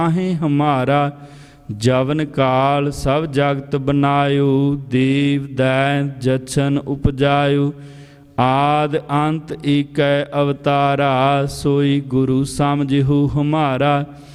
आहे हमारा। जवन काल सब जगत बनायो, देव दैत जछन उपजायो। आद अंत एकै अवतारा, सोई गुरु समझहु हमारा।